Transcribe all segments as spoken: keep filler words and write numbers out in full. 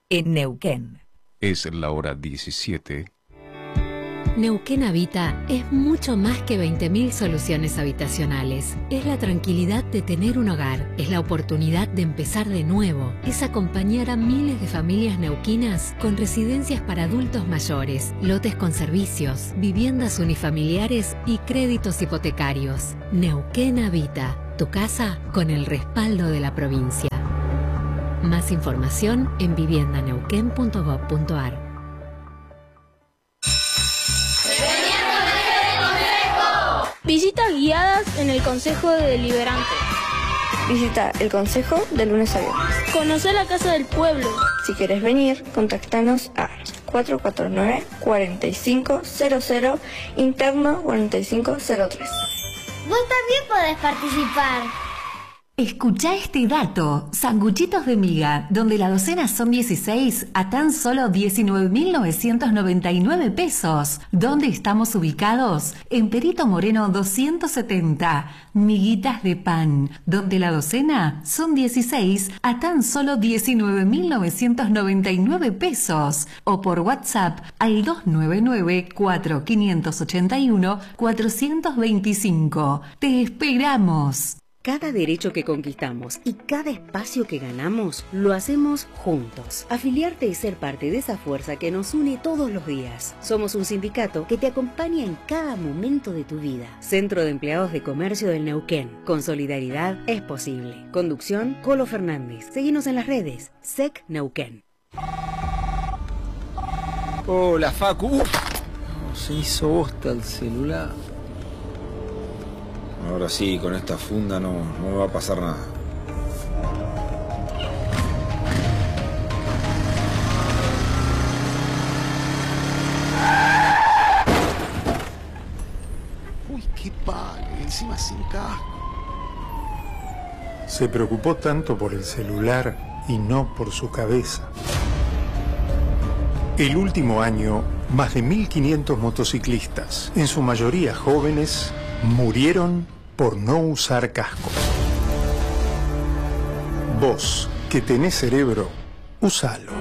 en Neuquén. Es la hora diecisiete. Neuquén Habita es mucho más que veinte mil soluciones habitacionales. Es la tranquilidad de tener un hogar, es la oportunidad de empezar de nuevo, es acompañar a miles de familias neuquinas con residencias para adultos mayores, lotes con servicios, viviendas unifamiliares y créditos hipotecarios. Neuquén Habita, tu casa con el respaldo de la provincia. Más información en vivienda neuquén punto gob punto ar. Visitas guiadas en el Consejo Deliberante. Visita el Consejo de lunes a viernes. Conocer la Casa del Pueblo. Si quieres venir, contactanos a cuatro cuatro nueve, cuatro cinco cero cero, interno cuatro cinco cero tres. Vos también podés participar. Escuchá este dato, sanguchitos de miga, donde la docena son dieciséis a tan solo diecinueve mil novecientos noventa y nueve pesos. ¿Dónde estamos ubicados? En Perito Moreno doscientos setenta. Miguitas de pan, donde la docena son dieciséis a tan solo diecinueve mil novecientos noventa y nueve pesos. O por WhatsApp al dos nueve nueve, cuatro cinco ocho uno, cuatro dos cinco. ¡Te esperamos! Cada derecho que conquistamos y cada espacio que ganamos, lo hacemos juntos. Afiliarte y ser parte de esa fuerza que nos une todos los días. Somos un sindicato que te acompaña en cada momento de tu vida. Centro de Empleados de Comercio del Neuquén. Con solidaridad es posible. Conducción, Colo Fernández. Seguinos en las redes. S E C Neuquén. Hola, Facu. Uf, se hizo bosta el celular. Ahora sí, con esta funda no, no me va a pasar nada. Uy, qué palo, encima sin casco. Se preocupó tanto por el celular y no por su cabeza. El último año, más de mil quinientos motociclistas, en su mayoría jóvenes, murieron por no usar casco. Vos, que tenés cerebro, usalo.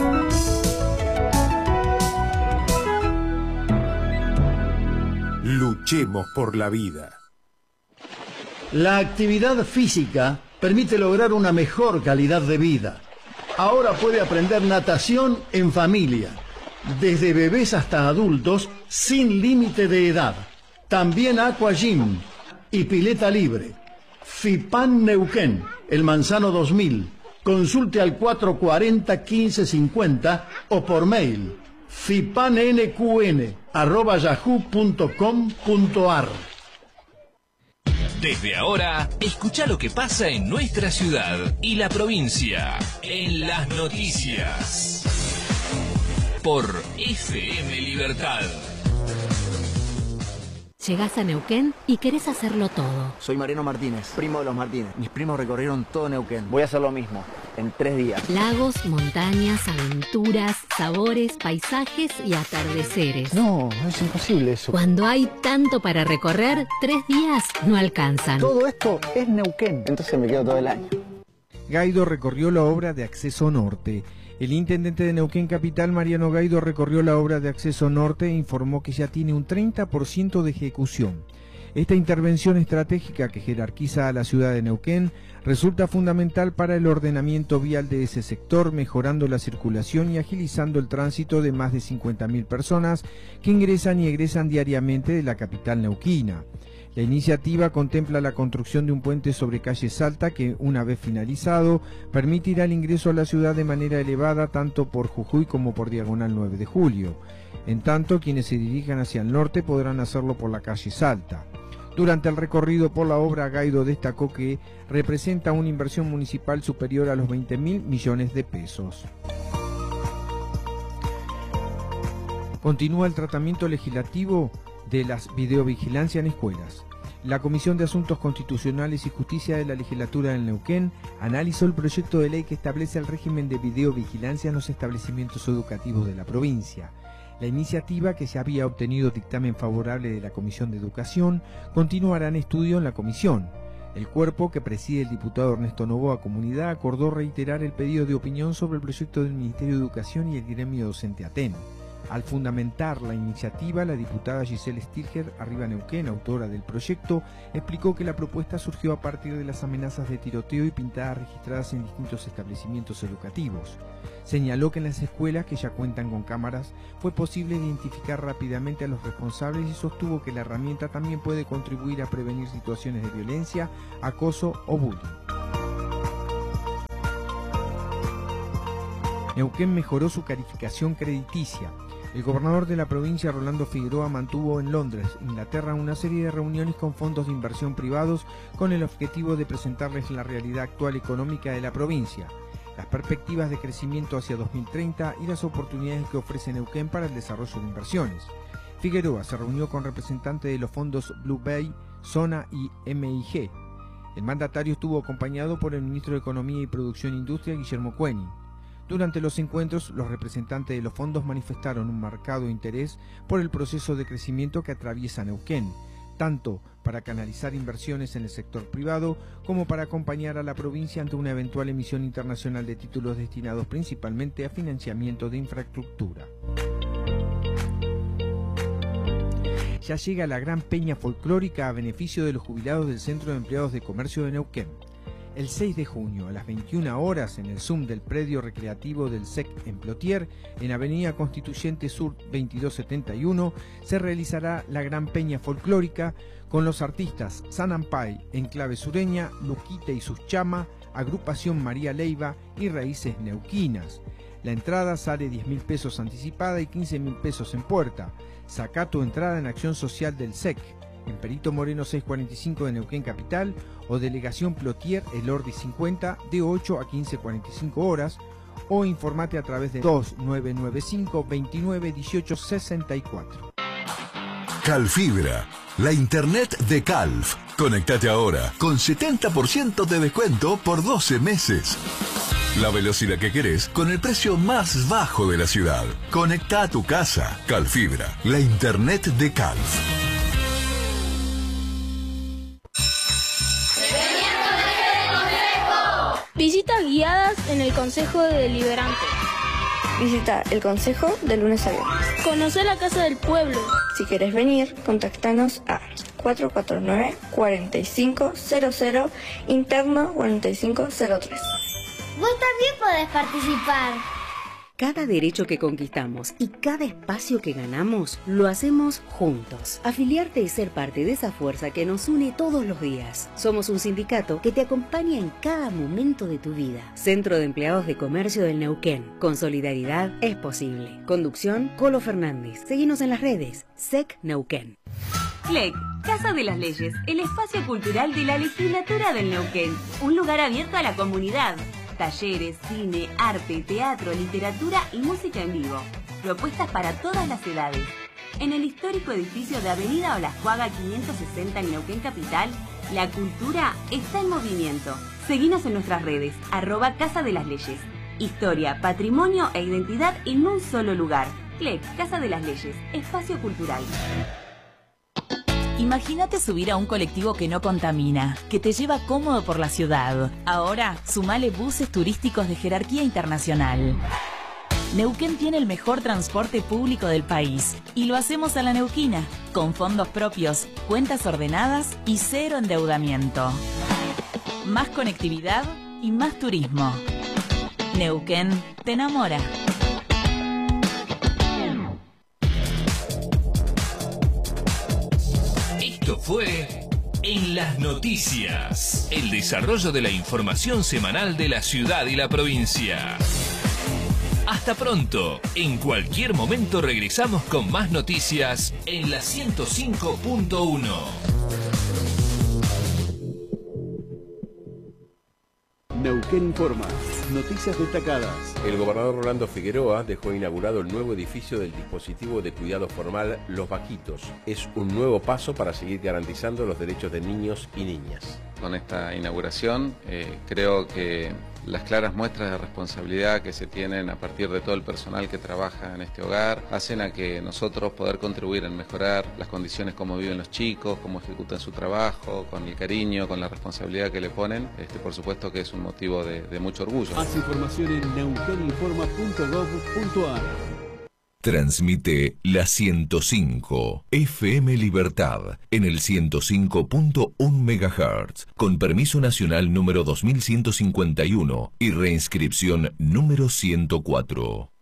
Luchemos por la vida. La actividad física permite lograr una mejor calidad de vida. Ahora puede aprender natación en familia, desde bebés hasta adultos, sin límite de edad. También Aqua Gym y pileta libre. FIPAN Neuquén, El Manzano dos mil. Consulte al cuatro cuatro cero, quince cincuenta o por mail fipannqn arroba yahoo punto com punto ar. Desde ahora, escucha lo que pasa en nuestra ciudad y la provincia en las noticias por F M Libertad. Llegás a Neuquén y querés hacerlo todo. Soy Mariano Martínez, primo de los Martínez. Mis primos recorrieron todo Neuquén. Voy a hacer lo mismo, en tres días. Lagos, montañas, aventuras, sabores, paisajes y atardeceres. No, es imposible eso. Cuando hay tanto para recorrer, tres días no alcanzan. Todo esto es Neuquén, entonces me quedo todo el año. Gaido recorrió la obra de Acceso Norte. El intendente de Neuquén Capital, Mariano Gaido, recorrió la obra de Acceso Norte e informó que ya tiene un treinta por ciento de ejecución. Esta intervención estratégica que jerarquiza a la ciudad de Neuquén resulta fundamental para el ordenamiento vial de ese sector, mejorando la circulación y agilizando el tránsito de más de cincuenta mil personas que ingresan y egresan diariamente de la capital neuquina. La iniciativa contempla la construcción de un puente sobre calle Salta que, una vez finalizado, permitirá el ingreso a la ciudad de manera elevada tanto por Jujuy como por Diagonal nueve de julio. En tanto, quienes se dirijan hacia el norte podrán hacerlo por la calle Salta. Durante el recorrido por la obra, Gaido destacó que representa una inversión municipal superior a los veinte mil millones de pesos. Continúa el tratamiento legislativo de las videovigilancia en escuelas. La Comisión de Asuntos Constitucionales y Justicia de la Legislatura del Neuquén analizó el proyecto de ley que establece el régimen de videovigilancia en los establecimientos educativos de la provincia. La iniciativa, que ya había obtenido dictamen favorable de la Comisión de Educación, continuará en estudio en la comisión. El cuerpo, que preside el diputado Ernesto Novoa Comunidad, acordó reiterar el pedido de opinión sobre el proyecto del Ministerio de Educación y el gremio docente ATEN. Al fundamentar la iniciativa, la diputada Giselle Stilger Arriba Neuquén, autora del proyecto, explicó que la propuesta surgió a partir de las amenazas de tiroteo y pintadas registradas en distintos establecimientos educativos. Señaló que en las escuelas que ya cuentan con cámaras fue posible identificar rápidamente a los responsables y sostuvo que la herramienta también puede contribuir a prevenir situaciones de violencia, acoso o bullying. Neuquén mejoró su calificación crediticia. El gobernador de la provincia, Rolando Figueroa, mantuvo en Londres, Inglaterra, una serie de reuniones con fondos de inversión privados con el objetivo de presentarles la realidad actual económica de la provincia, las perspectivas de crecimiento hacia dos mil treinta y las oportunidades que ofrece Neuquén para el desarrollo de inversiones. Figueroa se reunió con representantes de los fondos Blue Bay, Zona y M I G. El mandatario estuvo acompañado por el ministro de Economía y Producción e Industria, Guillermo Koenig. Durante los encuentros, los representantes de los fondos manifestaron un marcado interés por el proceso de crecimiento que atraviesa Neuquén, tanto para canalizar inversiones en el sector privado como para acompañar a la provincia ante una eventual emisión internacional de títulos destinados principalmente a financiamiento de infraestructura. Ya llega la gran peña folclórica a beneficio de los jubilados del Centro de Empleados de Comercio de Neuquén. El seis de junio, a las veintiuna horas, en el Zoom del predio recreativo del S E C en Plotier, en Avenida Constituyente Sur veintidós setenta y uno, se realizará la gran peña folclórica con los artistas San Ampay, Enclave Sureña, Luquita y sus Chama, Agrupación María Leiva y Raíces Neuquinas. La entrada sale diez mil pesos anticipada y quince mil pesos en puerta. Sacá tu entrada en Acción Social del S E C, en Perito Moreno seiscientos cuarenta y cinco de Neuquén Capital, o Delegación Plotier, El Ordi cincuenta, de ocho a quince cuarenta y cinco horas, o informate a través de dos nueve nueve cinco, veintinueve dieciocho sesenta y cuatro. Calfibra, la internet de Calf. Conectate ahora con setenta por ciento de descuento por doce meses. La velocidad que querés con el precio más bajo de la ciudad. Conecta a tu casa. Calfibra, la internet de Calf. Visitas guiadas en el Consejo Deliberante. Visita el Consejo de lunes a viernes. Conocer la Casa del Pueblo. Si querés venir, contactanos a cuatro cuatro nueve, cuatro cinco cero cero, interno cuarenta y cinco cero tres. Vos también podés participar. Cada derecho que conquistamos y cada espacio que ganamos, lo hacemos juntos. Afiliarte y ser parte de esa fuerza que nos une todos los días. Somos un sindicato que te acompaña en cada momento de tu vida. Centro de Empleados de Comercio del Neuquén. Con solidaridad es posible. Conducción, Colo Fernández. Seguinos en las redes. S E C Neuquén. C L E C, Casa de las Leyes, el espacio cultural de la legislatura del Neuquén. Un lugar abierto a la comunidad. Talleres, cine, arte, teatro, literatura y música en vivo. Propuestas para todas las edades. En el histórico edificio de Avenida Olascuaga quinientos sesenta en Neuquén Capital, la cultura está en movimiento. Seguinos en nuestras redes, arroba Casa de las Leyes. Historia, patrimonio e identidad en un solo lugar. C L E C, Casa de las Leyes, espacio cultural. Imagínate subir a un colectivo que no contamina, que te lleva cómodo por la ciudad. Ahora, sumale buses turísticos de jerarquía internacional. Neuquén tiene el mejor transporte público del país y lo hacemos a la neuquina, con fondos propios, cuentas ordenadas y cero endeudamiento. Más conectividad y más turismo. Neuquén te enamora. Esto fue En las Noticias, el desarrollo de la información semanal de la ciudad y la provincia. Hasta pronto. En cualquier momento regresamos con más noticias en la ciento cinco punto uno. Neuquén Informa. Noticias destacadas. El gobernador Rolando Figueroa dejó inaugurado el nuevo edificio del dispositivo de cuidado formal Los Vaquitos. Es un nuevo paso para seguir garantizando los derechos de niños y niñas. Con esta inauguración eh, creo que Las claras muestras de responsabilidad que se tienen a partir de todo el personal que trabaja en este hogar hacen a que nosotros poder contribuir en mejorar las condiciones como viven los chicos, cómo ejecutan su trabajo, con el cariño, con la responsabilidad que le ponen. Este, por supuesto que es un motivo de, de mucho orgullo. Más información en neuquén informa punto gov punto ar. Transmite la ciento cinco F M Libertad en el ciento cinco punto uno megahertz con permiso nacional número dos mil ciento cincuenta y uno y reinscripción número ciento cuatro.